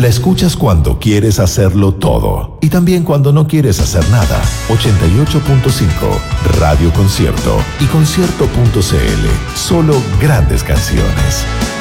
La escuchas cuando quieres hacerlo todo y también cuando no quieres hacer nada. 88.5 Radio Concierto y concierto.cl. Solo grandes canciones.